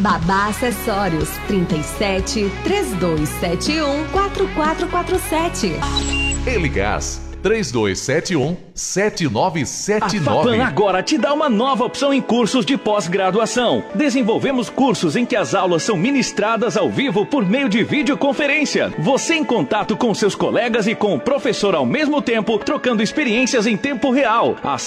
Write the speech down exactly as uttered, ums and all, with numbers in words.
Babá Acessórios, trinta e sete, três dois sete um, quatro quatro quatro sete. Eligás, três dois sete um, sete nove sete nove. A Fapam agora te dá uma nova opção em cursos de pós-graduação. Desenvolvemos cursos em que as aulas são ministradas ao vivo por meio de videoconferência. Você em contato com seus colegas e com o professor ao mesmo tempo, trocando experiências em tempo real.